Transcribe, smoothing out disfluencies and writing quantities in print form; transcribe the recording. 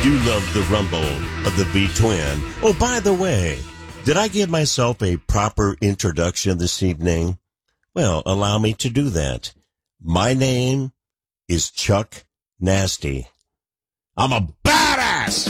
You love the rumble of the V-Twin. Oh, by the way, did I give myself a proper introduction this evening? Well, allow me to do that. My name is Chuck Nasty. I'm a bad